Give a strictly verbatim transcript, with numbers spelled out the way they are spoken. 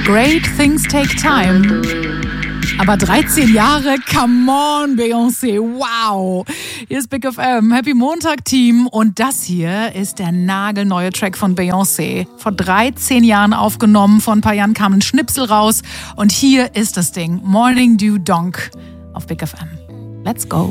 Great things take time. Aber dreizehn Jahre, come on, Beyoncé, wow. Hier ist Big F M, Happy Montag, Team. Und das hier ist der nagelneue Track von Beyoncé. Vor dreizehn Jahren aufgenommen, vor ein paar Jahren kam ein Schnipsel raus. Und hier ist das Ding, Morning Dew Donk auf Big F M. Let's go.